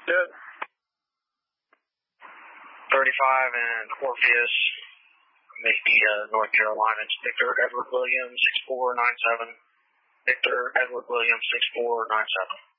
Good. 35 and Orpheus, Maybe, North Carolina. It's Victor Edward Williams, 6497. Victor Edward Williams, 6497.